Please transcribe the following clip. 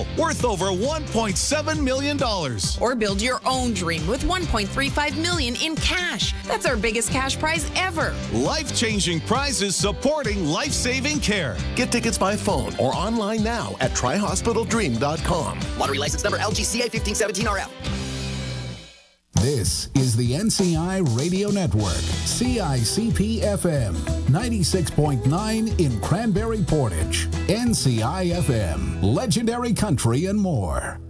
worth over $1.7 million. Or build your own dream with $1.35 million in cash. That's our biggest cash prize ever. Life-changing prizes supporting life-saving care. Get tickets by phone or online now at tryhospitaldream.com. Lottery license number LGCA 1517RF. This is the NCI Radio Network, CICP-FM, 96.9 in Cranberry Portage, NCI-FM, Legendary Country and more.